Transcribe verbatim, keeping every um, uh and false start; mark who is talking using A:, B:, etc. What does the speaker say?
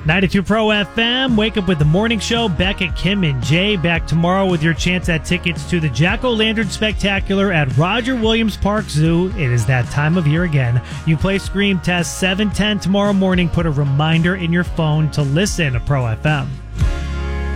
A: ninety-two Pro F M, wake up with the morning show. Becca, Kim, and Jay back tomorrow with your chance at tickets to the Jack-O-Lantern Spectacular at Roger Williams Park Zoo. It is that time of year again. You play Scream Test seven ten tomorrow morning. Put a reminder in your phone to listen to Pro F M.